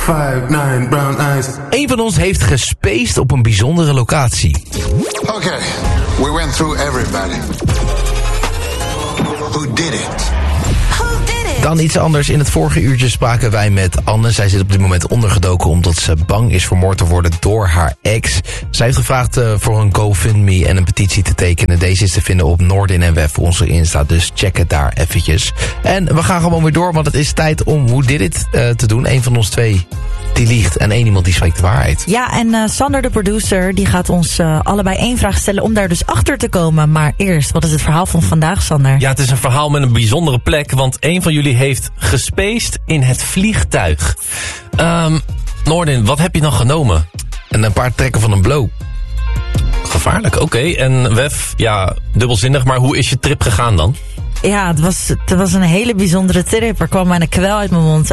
5'9" brown eyes. Een van ons heeft gespaced op een bijzondere locatie. Okay, we went through everybody. Who did it? Dan iets anders. In het vorige uurtje spraken wij met Anne. Zij zit op dit moment ondergedoken omdat ze bang is vermoord te worden door haar ex. Zij heeft gevraagd voor een GoFundMe en een petitie te tekenen. Deze is te vinden op Noordin en Wef, onze Insta. Dus check het daar eventjes. En we gaan gewoon weer door, want het is tijd om Who Did It te doen. Eén van ons twee die liegt en één iemand die spreekt de waarheid. Ja, en Sander, de producer, die gaat ons allebei 1 vraag stellen om daar dus achter te komen. Maar eerst, wat is het verhaal van vandaag, Sander? Ja, het is een verhaal met een bijzondere plek, want een van jullie heeft gespaced in het vliegtuig. Noordin, wat heb je dan genomen? En een paar trekken van een blow. Gevaarlijk, oké. En Wef, ja, dubbelzinnig, maar hoe is je trip gegaan dan? Ja, het was een hele bijzondere trip. Er kwam bijna kwel uit mijn mond.